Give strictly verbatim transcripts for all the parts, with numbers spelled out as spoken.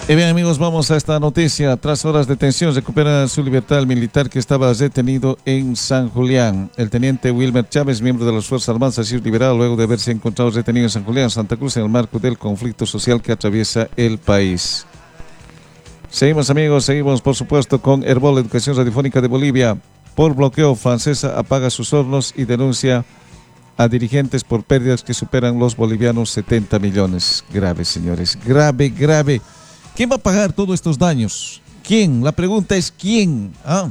Y bien, amigos, vamos a esta noticia. Tras horas de tensión, recupera su libertad el militar que estaba detenido en San Julián. El teniente Wilmer Chávez, miembro de las Fuerzas Armadas, ha sido liberado luego de haberse encontrado detenido en San Julián, Santa Cruz, en el marco del conflicto social que atraviesa el país. Seguimos, amigos, seguimos, por supuesto, con Herbol, Educación Radiofónica de Bolivia. Por bloqueo, Francesa apaga sus hornos y denuncia a dirigentes por pérdidas que superan los bolivianos setenta millones. Grave, señores, grave, grave. ¿Quién va a pagar todos estos daños? ¿Quién? La pregunta es ¿quién? ¿Ah?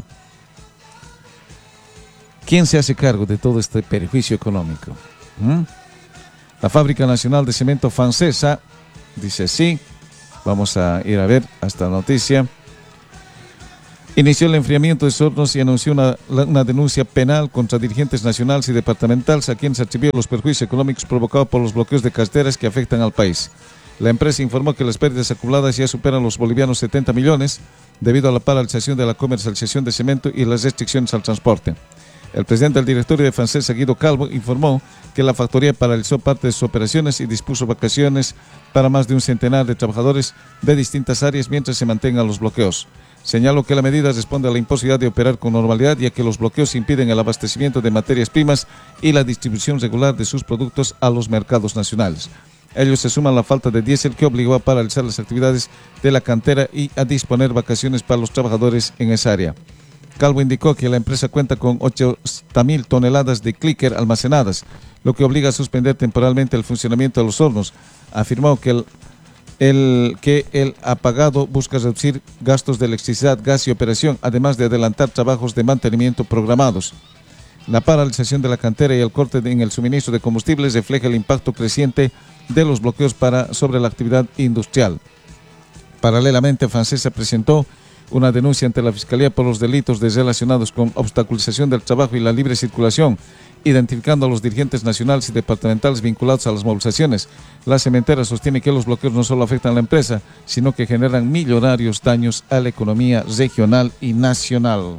¿Quién se hace cargo de todo este perjuicio económico? ¿Mm? La Fábrica Nacional de Cemento Francesa dice sí. Vamos a ir a ver esta noticia. Inició el enfriamiento de sus hornos y anunció una, una denuncia penal contra dirigentes nacionales y departamentales a quienes atribuyó los perjuicios económicos provocados por los bloqueos de carreteras que afectan al país. La empresa informó que las pérdidas acumuladas ya superan los bolivianos setenta millones debido a la paralización de la comercialización de cemento y las restricciones al transporte. El presidente del directorio de Francesa, Guido Calvo, informó que la factoría paralizó parte de sus operaciones y dispuso vacaciones para más de un centenar de trabajadores de distintas áreas mientras se mantengan los bloqueos. Señaló que la medida responde a la imposibilidad de operar con normalidad, ya que los bloqueos impiden el abastecimiento de materias primas y la distribución regular de sus productos a los mercados nacionales. Ellos se suman a la falta de diésel que obligó a paralizar las actividades de la cantera y a disponer vacaciones para los trabajadores en esa área. Calvo indicó que la empresa cuenta con ochenta mil toneladas de clinker almacenadas, lo que obliga a suspender temporalmente el funcionamiento de los hornos. Afirmó que el, el, que el apagado busca reducir gastos de electricidad, gas y operación, además de adelantar trabajos de mantenimiento programados. La paralización de la cantera y el corte en el suministro de combustibles refleja el impacto creciente de los bloqueos para, sobre la actividad industrial. Paralelamente, Francesa presentó una denuncia ante la Fiscalía por los delitos relacionados con obstaculización del trabajo y la libre circulación, identificando a los dirigentes nacionales y departamentales vinculados a las movilizaciones. La cementera sostiene que los bloqueos no solo afectan a la empresa, sino que generan millonarios daños a la economía regional y nacional.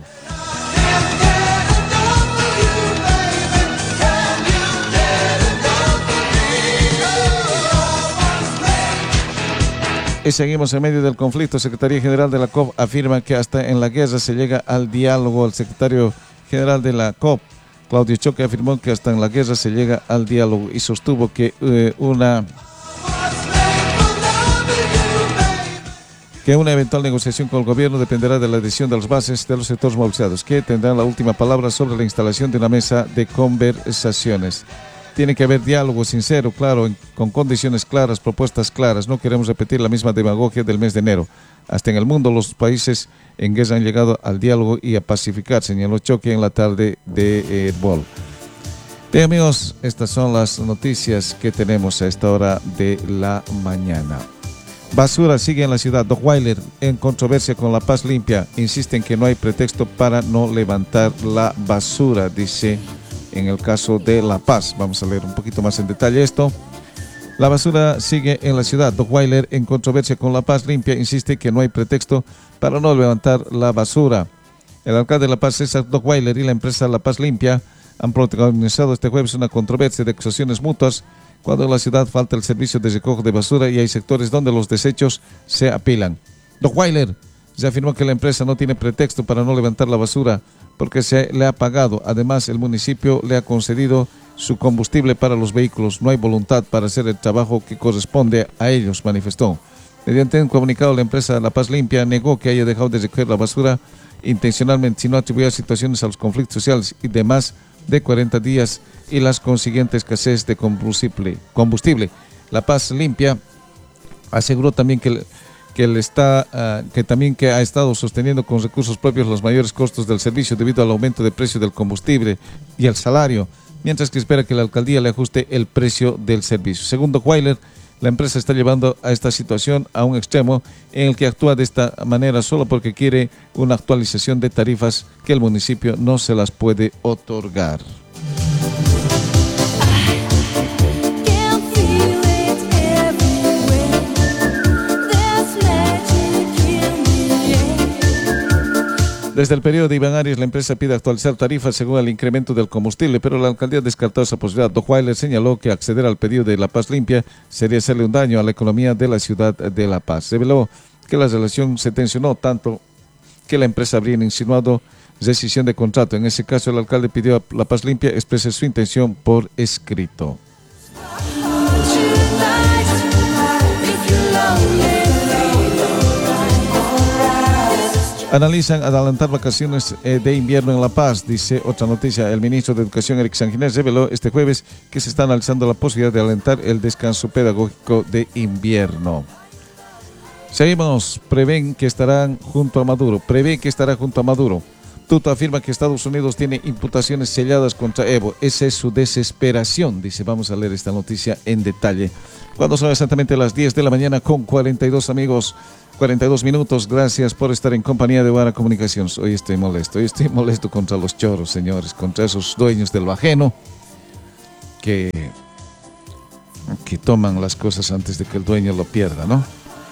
Y seguimos en medio del conflicto. Secretaría General de la C O P afirma que hasta en la guerra se llega al diálogo. El secretario general de la C O P, Claudio Choque, afirmó que hasta en la guerra se llega al diálogo y sostuvo que eh, una que una eventual negociación con el gobierno dependerá de la decisión de las bases de los sectores movilizados, que tendrán la última palabra sobre la instalación de una mesa de conversaciones. Tiene que haber diálogo sincero, claro, con condiciones claras, propuestas claras. No queremos repetir la misma demagogia del mes de enero. Hasta en el mundo los países en guerra han llegado al diálogo y a pacificar, señaló Choque en la tarde de Herbol. Bien, amigos, estas son las noticias que tenemos a esta hora de la mañana. Basura sigue en la ciudad. Dottweiler en controversia con La Paz Limpia. Insisten que no hay pretexto para no levantar la basura, dice en el caso de La Paz. Vamos a leer un poquito más en detalle esto. La basura sigue en la ciudad. Dottweiler, en controversia con La Paz Limpia, insiste que no hay pretexto para no levantar la basura. El alcalde de La Paz, César Dottweiler, y la empresa La Paz Limpia han protagonizado este jueves una controversia de acusaciones mutuas cuando en la ciudad falta el servicio de recojo de basura y hay sectores donde los desechos se apilan. Dottweiler se afirmó que la empresa no tiene pretexto para no levantar la basura porque se le ha pagado. Además, el municipio le ha concedido su combustible para los vehículos. No hay voluntad para hacer el trabajo que corresponde a ellos, manifestó. Mediante un comunicado, la empresa La Paz Limpia negó que haya dejado de recoger la basura intencionalmente, sino atribuyó situaciones a los conflictos sociales y de más de cuarenta días y las consiguientes escasez de combustible. combustible. La Paz Limpia aseguró también que que, él está, uh, que también que ha estado sosteniendo con recursos propios los mayores costos del servicio debido al aumento de precio del combustible y el salario, mientras que espera que la alcaldía le ajuste el precio del servicio. Según Dottweiler, la empresa está llevando a esta situación a un extremo en el que actúa de esta manera solo porque quiere una actualización de tarifas que el municipio no se las puede otorgar. Desde el periodo de Iván Arias, la empresa pide actualizar tarifas según el incremento del combustible, pero la alcaldía descartó esa posibilidad. Dottweiler señaló que acceder al pedido de La Paz Limpia sería hacerle un daño a la economía de la ciudad de La Paz. Reveló que la relación se tensionó tanto que la empresa habría insinuado rescisión de contrato. En ese caso, el alcalde pidió a La Paz Limpia exprese su intención por escrito. Analizan adelantar vacaciones eh, de invierno en La Paz, dice otra noticia. El ministro de Educación, Eric Sanginés, reveló este jueves que se está analizando la posibilidad de adelantar el descanso pedagógico de invierno. Seguimos, prevén que estarán junto a Maduro, prevé que estará junto a Maduro. Tuto afirma que Estados Unidos tiene imputaciones selladas contra Evo. Esa es su desesperación, dice. Vamos a leer esta noticia en detalle. Cuando son exactamente las diez de la mañana con cuarenta y dos amigos, cuarenta y dos minutos. Gracias por estar en compañía de Guara Comunicaciones. Hoy estoy molesto, hoy estoy molesto contra los choros, señores, contra esos dueños del ajeno que, que toman las cosas antes de que el dueño lo pierda, ¿no?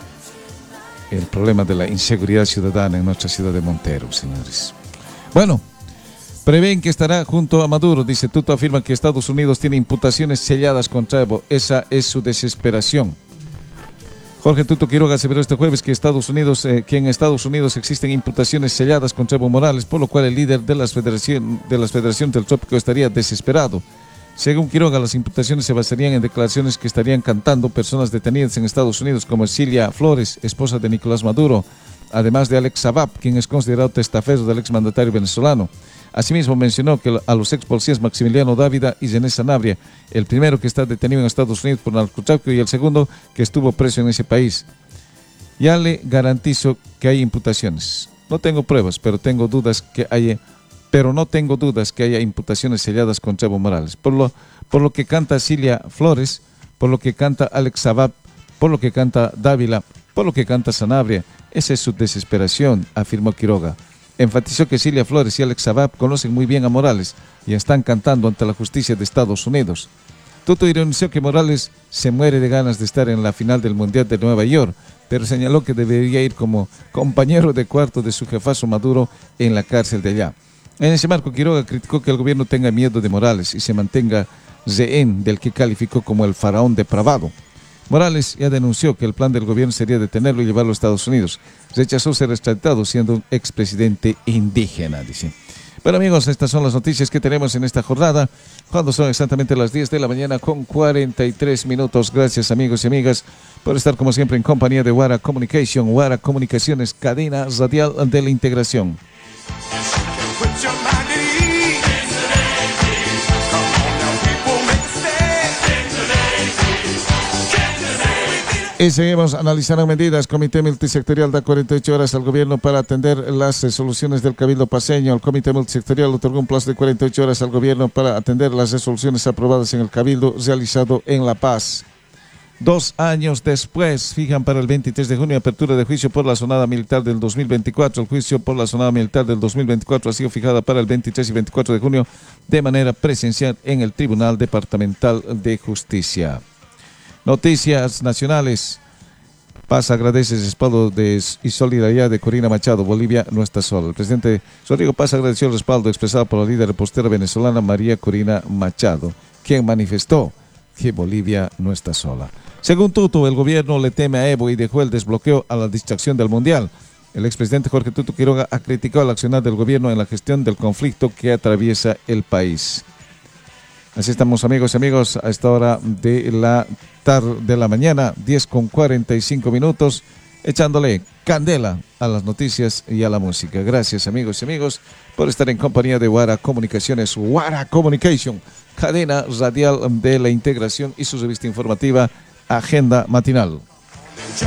El problema de la inseguridad ciudadana en nuestra ciudad de Montero, señores. Bueno, prevén que estará junto a Maduro, dice. Tuto afirma que Estados Unidos tiene imputaciones selladas contra Evo. Esa es su desesperación. Jorge Tuto Quiroga aseveró este jueves que, Estados Unidos, eh, que en Estados Unidos existen imputaciones selladas contra Evo Morales, por lo cual el líder de las federación, de las federaciones del Trópico estaría desesperado. Según Quiroga, las imputaciones se basarían en declaraciones que estarían cantando personas detenidas en Estados Unidos, como Cilia Flores, esposa de Nicolás Maduro, además de Alex Saab, quien es considerado testaferro del exmandatario venezolano. Asimismo, mencionó que a los ex policías Maximiliano Dávila y René Sanabria, el primero que está detenido en Estados Unidos por narcotráfico y el segundo que estuvo preso en ese país. Ya le garantizo que hay imputaciones. No tengo pruebas, pero tengo dudas que haya... pero no tengo dudas que haya imputaciones selladas contra Evo Morales. Por lo, por lo que canta Cilia Flores, por lo que canta Alex Saab, por lo que canta Dávila, por lo que canta Sanabria. Esa es su desesperación, afirmó Quiroga. Enfatizó que Cilia Flores y Alex Saab conocen muy bien a Morales y están cantando ante la justicia de Estados Unidos. Tuto ironizó que Morales se muere de ganas de estar en la final del Mundial de Nueva York, pero señaló que debería ir como compañero de cuarto de su jefazo Maduro en la cárcel de allá. En ese marco, Quiroga criticó que el gobierno tenga miedo de Morales y se mantenga rehén del que calificó como el faraón depravado. Morales ya denunció que el plan del gobierno sería detenerlo y llevarlo a Estados Unidos. Rechazó ser extraditado siendo un expresidente indígena, dice. Bueno, amigos, estas son las noticias que tenemos en esta jornada, cuando son exactamente las diez de la mañana con cuarenta y tres minutos. Gracias, amigos y amigas, por estar como siempre en compañía de Guara Communication. Guara Comunicaciones, cadena radial de la integración. Y seguimos analizando medidas. Comité Multisectorial da cuarenta y ocho horas al gobierno para atender las resoluciones del Cabildo Paceño. El Comité Multisectorial otorgó un plazo de cuarenta y ocho horas al gobierno para atender las resoluciones aprobadas en el Cabildo realizado en La Paz. Dos años después, fijan para el veintitrés de junio apertura de juicio por la sonada militar del dos mil veinticuatro. El juicio por la sonada militar del dos mil veinticuatro ha sido fijada para el veintitrés y veinticuatro de junio de manera presencial en el Tribunal Departamental de Justicia. Noticias nacionales. Paz agradece el respaldo de, y solidaridad de Corina Machado. Bolivia no está sola. El presidente Rodrigo Paz agradeció el respaldo expresado por la líder repostera venezolana María Corina Machado, quien manifestó que Bolivia no está sola. Según Tuto, el gobierno le teme a Evo y dejó el desbloqueo a la distracción del Mundial. El expresidente Jorge Tuto Quiroga ha criticado el accionar del gobierno en la gestión del conflicto que atraviesa el país. Así estamos, amigos y amigos, a esta hora de la tarde de la mañana, diez con cuarenta y cinco minutos, echándole candela a las noticias y a la música. Gracias, amigos y amigos, por estar en compañía de Guara Comunicaciones. Guara Communication, cadena radial de la integración, y su revista informativa Agenda Matinal.